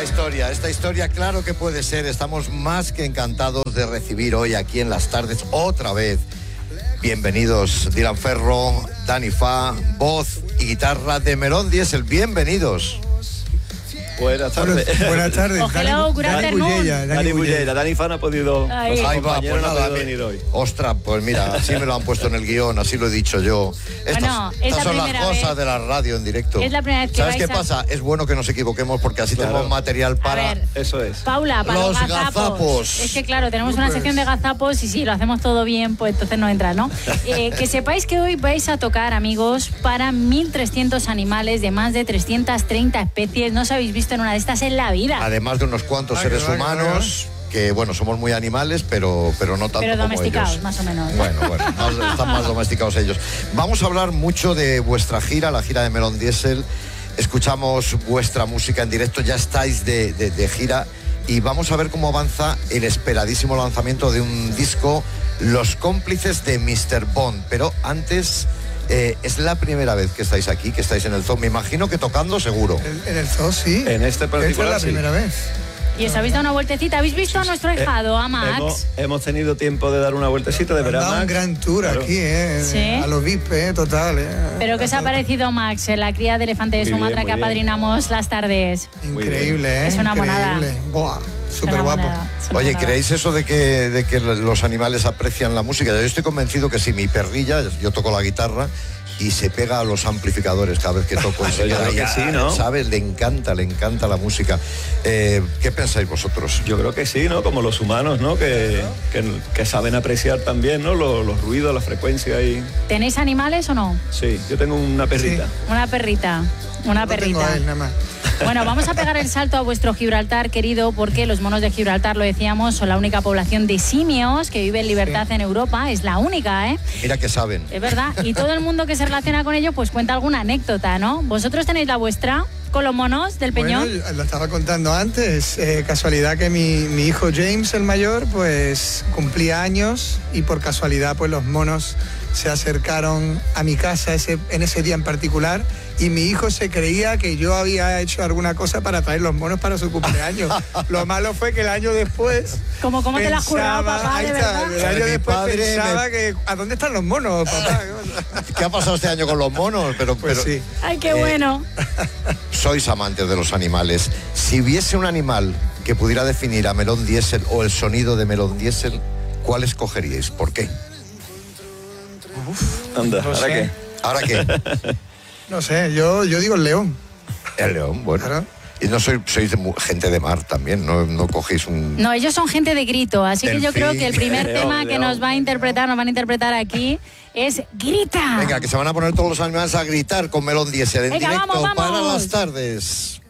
Esta historia claro que puede ser. Estamos más que encantados de recibir hoy aquí en Las Tardes otra vez. Bienvenidos Dylan Ferro, Dani Fa, voz y guitarra de Melón Diesel. Bienvenidos. Buenas tardes. Buenas tardes. Hello, good afternoon. Dani Bullera. Dani Fa no ha podido. Ahí va, pues nada, venir hoy. Ostras, pues mira, así me lo han puesto en el guión, así lo he dicho yo. Estas son las cosas de la radio en directo. Es la primera vez que ¿Sabes vais qué pasa? Es bueno que nos equivoquemos porque así tenemos material para... A ver, eso es. Paula, para los gazapos. Es que claro, tenemos una sección de gazapos y si lo hacemos todo bien, pues entonces no entra, ¿no? Que sepáis que hoy vais a tocar, amigos, para 1.300 animales de más de 330 especies. No os habéis visto en una de estas en la vida. Además de unos cuantos seres humanos que, bueno, somos muy animales, pero no tanto pero domesticados, como ellos. más o menos. Bueno, están más domesticados ellos. Vamos a hablar mucho de vuestra gira, la gira de Melón Diesel. Escuchamos vuestra música en directo, ya estáis de gira y vamos a ver cómo avanza el esperadísimo lanzamiento de un disco, Los cómplices de Mr. Bond. Pero antes... es la primera vez que estáis aquí, que estáis en el zoo. Me imagino que tocando seguro. En el zoo, sí. En este particular, Esta es la primera vez. ¿Y os habéis dado una vueltecita? ¿Habéis visto a nuestro ahijado, a Max? Hemos tenido tiempo de dar una vueltecita, de ver a Max. Un gran tour claro. aquí, ¿Sí? A los VIP, total. ¿Pero qué os ha parecido, Max, la cría de elefante de Muy Sumatra bien, que muy apadrinamos las tardes? Increíble, Es una monada. Buah, súper guapo. Oye, ¿creéis eso de que los animales aprecian la música? Yo estoy convencido que sí. Mi perrilla, yo toco la guitarra y se pega a los amplificadores cada vez que toco. Yo creo que sí, ¿no? ¿Sabes? Le encanta la música. ¿Qué pensáis vosotros? Yo creo que sí, ¿no? Como los humanos, ¿no? Que saben apreciar también, ¿no? Los ruidos, la frecuencia y... ¿Tenéis animales o no? Sí, yo tengo una perrita. Sí. Una perrita. Una perrita. Tengo a él, nada más. Bueno, vamos a pegar el salto a vuestro Gibraltar querido, porque los monos de Gibraltar, lo decíamos, son la única población de simios que vive en libertad en Europa. Es la única, ¿eh? Mira que saben. Es verdad. Y todo el mundo que se relaciona con ello, pues cuenta alguna anécdota, ¿no? ¿Vosotros tenéis la vuestra con los monos del Peñón? Bueno, lo estaba contando antes. Casualidad que mi hijo James, el mayor, pues cumplía años y por casualidad pues los monos se acercaron a mi casa en ese día en particular y mi hijo se creía que yo había hecho alguna cosa para traer los monos para su cumpleaños. Lo malo fue que el año después... ¿Cómo te la has jurado, papá, de verdad? El año Mi después padre pensaba que... ¿A dónde están los monos, papá? ¿Qué ha pasado este año con los monos? Pues sí. Ay, qué bueno. Sois amantes de los animales. Si hubiese un animal que pudiera definir a Melón Diesel o el sonido de Melón Diesel, ¿cuál escogeríais? ¿Por qué? Anda, No ¿ahora sé. qué? ¿Ahora qué? No sé, yo digo el león. El león, bueno. Claro. Y no sois gente de mar también, no cogéis un... No, ellos son gente de grito, así que yo creo Delfín. que el primer León, tema que nos van a interpretar aquí es Grita. Venga, que se van a poner todos los animales a gritar con Melón Diesel en Venga, directo vamos. para Las Tardes.